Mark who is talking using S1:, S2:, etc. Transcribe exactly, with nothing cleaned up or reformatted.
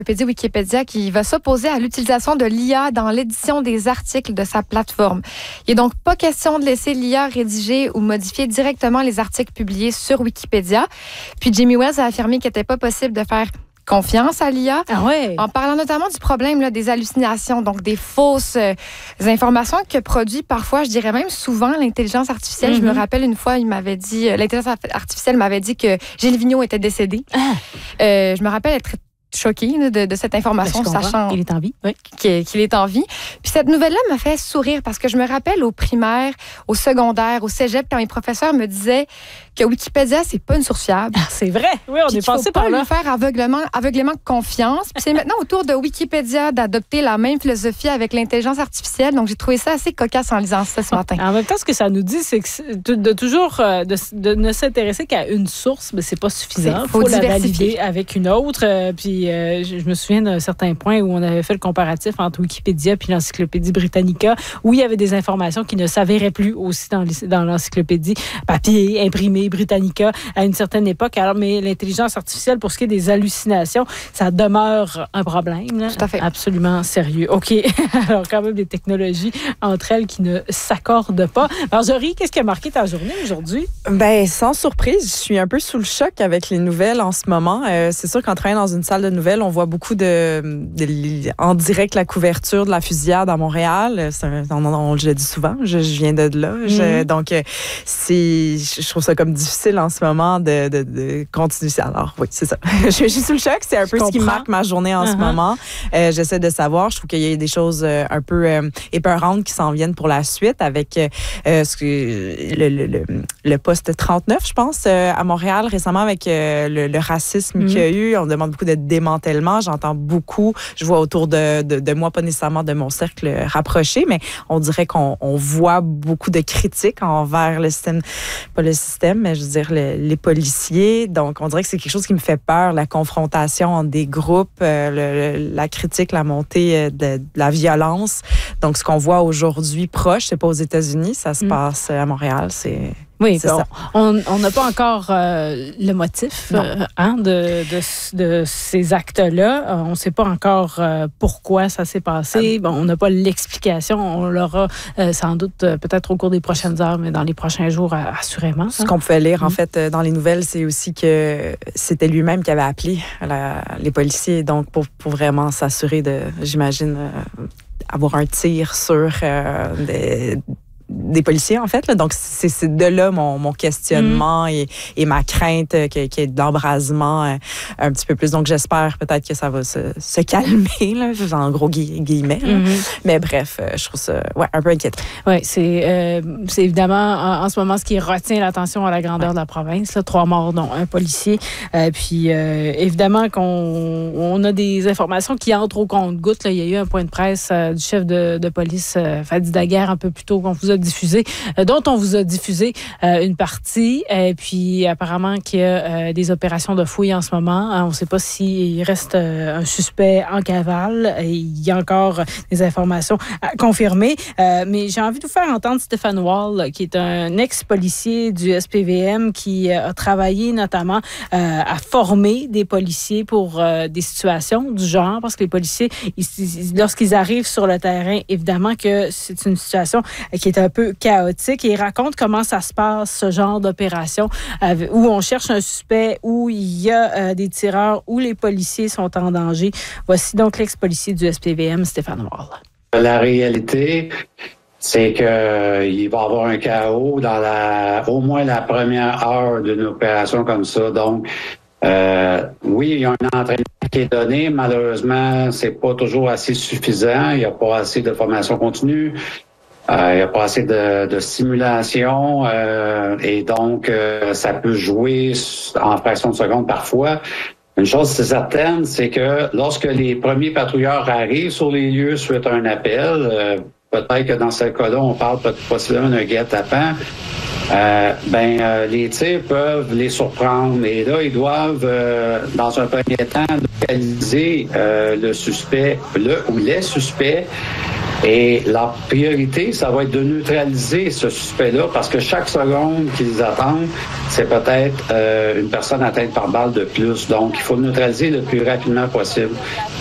S1: Wikipédia, Wikipédia qui va s'opposer à l'utilisation de l'I A dans l'édition des articles de sa plateforme. Il n'est donc pas question de laisser l'I A rédiger ou modifier directement les articles publiés sur Wikipédia. Puis Jamie Wales a affirmé qu'il n'était pas possible de faire confiance à l'I A,
S2: ah ouais.
S1: en parlant notamment du problème là, des hallucinations, donc des fausses euh, informations que produit parfois, je dirais même souvent, l'intelligence artificielle. Mm-hmm. Je me rappelle une fois, il m'avait dit, euh, l'intelligence artificielle m'avait dit que Gilles Vigneault était décédé. Ah. Euh, je me rappelle être choquée de, de cette information,
S2: ben,
S1: sachant
S2: qu'il est en vie. Oui.
S1: Qu'il, qu'il est en vie. Puis cette nouvelle-là m'a fait sourire parce que je me rappelle au primaire, au secondaire, au cégep, quand mes professeurs me disaient que Wikipédia, c'est pas une source fiable.
S2: Ah, c'est vrai. Oui, on
S1: puis
S2: est passé par là.
S1: Il faut pas lui faire aveuglement, aveuglément confiance. Puis c'est maintenant au tour de Wikipédia d'adopter la même philosophie avec l'intelligence artificielle. Donc, j'ai trouvé ça assez cocasse en lisant ça ce matin.
S2: En même temps, ce que ça nous dit, c'est que de toujours de, de ne s'intéresser qu'à une source, mais c'est pas suffisant. Il faut, faut la valider avec une autre. Euh, puis euh, je, je me souviens d'un certain point où on avait fait le comparatif entre Wikipédia puis l'Encyclopédie Britannica, où il y avait des informations qui ne s'avéraient plus aussi dans, dans l'Encyclopédie papier, imprimé, Britannica à une certaine époque. Alors, mais l'intelligence artificielle, pour ce qui est des hallucinations, ça demeure un problème. Là,
S1: tout à fait.
S2: Absolument sérieux. OK. Alors, quand même, des technologies entre elles qui ne s'accordent pas. Marjorie, qu'est-ce qui a marqué ta journée aujourd'hui?
S3: Ben, sans surprise, je suis un peu sous le choc avec les nouvelles en ce moment. Euh, c'est sûr qu'en travaillant dans une salle de nouvelles, on voit beaucoup de, de en direct la couverture de la fusillade à Montréal. C'est un, on, on, je le dis souvent, je, je viens de là. Je, mm-hmm. Donc, c'est, je trouve ça comme difficile en ce moment de, de, de continuer. Alors, oui, c'est ça. je, je suis sous le choc. C'est un peu ce qui marque ma journée en uh-huh. ce moment. Euh, j'essaie de savoir. Je trouve qu'il y a des choses euh, un peu euh, épeurantes qui s'en viennent pour la suite avec euh, ce que, le, le, le, le poste trente-neuf, je pense, euh, à Montréal récemment avec euh, le, le racisme mm-hmm. qu'il y a eu. On demande beaucoup de démantèlement. J'entends beaucoup. Je vois autour de, de, de moi, pas nécessairement de mon cercle rapproché, mais on dirait qu'on on voit beaucoup de critiques envers le système, pas le système, mais je veux dire le, les policiers. Donc, on dirait que c'est quelque chose qui me fait peur, la confrontation entre des groupes, euh, le, la critique, la montée de, de la violence. Donc, ce qu'on voit aujourd'hui proche, c'est pas aux États-Unis, ça se mm. passe à Montréal, c'est...
S2: Oui, bon, on n'a pas encore euh, le motif euh, hein, de, de, de ces actes-là. Euh, on ne sait pas encore euh, pourquoi ça s'est passé. Bon, on n'a pas l'explication. On l'aura euh, sans doute euh, peut-être au cours des prochaines heures, mais dans les prochains jours, euh, assurément.
S3: Ce hein? qu'on pouvait lire, mmh. en fait, dans les nouvelles, c'est aussi que c'était lui-même qui avait appelé la, les policiers, donc pour, pour vraiment s'assurer de, j'imagine, euh, avoir un tir sur euh, des... des policiers, en fait. Là. Donc, c'est, c'est de là mon, mon questionnement mmh. et, et ma crainte qu'il y ait de l'embrasement euh, un petit peu plus. Donc, j'espère peut-être que ça va se, se calmer, là, en gros gui- guillemets. Mmh. Mais bref, euh, je trouve ça ouais, un peu inquiétant.
S2: Oui, c'est, euh, c'est évidemment en, en ce moment ce qui retient l'attention à la grandeur ouais. de la province. Là, trois morts, dont un policier. Euh, puis, euh, évidemment qu'on on a des informations qui entrent au compte-gouttes. Là. Il y a eu un point de presse euh, du chef de, de police, euh, Fadi Daguerre, un peu plus tôt, qu'on vous a diffusé, euh, dont on vous a diffusé euh, une partie. Et puis, apparemment, qu'il y a euh, des opérations de fouille en ce moment. Hein, on ne sait pas s'il reste euh, un suspect en cavale. Et il y a encore des informations à confirmer. Euh, mais j'ai envie de vous faire entendre Stéphane Wall, qui est un ex-policier du S P V M qui euh, a travaillé notamment euh, à former des policiers pour euh, des situations du genre, parce que les policiers, ils, ils, lorsqu'ils arrivent sur le terrain, évidemment que c'est une situation qui est un peu chaotique, et il raconte comment ça se passe, ce genre d'opération, euh, où on cherche un suspect, où il y a euh, des tireurs, où les policiers sont en danger. Voici donc l'ex-policier du S P V M, Stéphane Wall.
S4: La réalité, c'est qu'il va y avoir un chaos dans la, au moins la première heure d'une opération comme ça. Donc, euh, oui, il y a un entraînement qui est donné. Malheureusement, c'est pas toujours assez suffisant. Il n'y a pas assez de formation continue. Euh, il n'y a pas assez de, de simulation euh, et donc euh, ça peut jouer en fraction de seconde parfois. Une chose c'est certaine, c'est que lorsque les premiers patrouilleurs arrivent sur les lieux suite à un appel, euh, peut-être que dans ce cas-là, on parle possiblement d'un guet-apens, euh, ben euh, les tirs peuvent les surprendre. Et là, ils doivent, euh, dans un premier temps, localiser euh, le suspect, le ou les suspects. Et leur priorité, ça va être de neutraliser ce suspect-là parce que chaque seconde qu'ils attendent, c'est peut-être euh, une personne atteinte par balle de plus. Donc, il faut le neutraliser le plus rapidement possible.